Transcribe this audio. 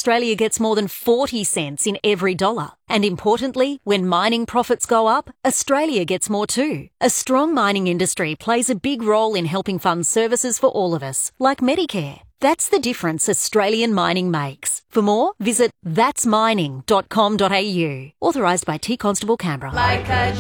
Australia gets more than 40 cents in every dollar. And importantly, when mining profits go up, Australia gets more too. A strong mining industry plays a big role in helping fund services for all of us, like Medicare. That's the difference Australian mining makes. For more, visit thatsmining.com.au. Authorised by T Constable Canberra. Like a